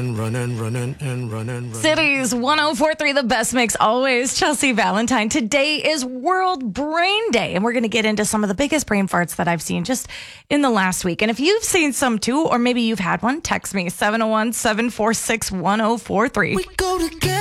Cities 1043, the best mix always. Chelsea Valentine. Today is World Brain Day, and we're going to get into some of the biggest brain farts that I've seen just in the last week. And if you've seen some too, or maybe you've had one, text me 701-746-1043. We go together.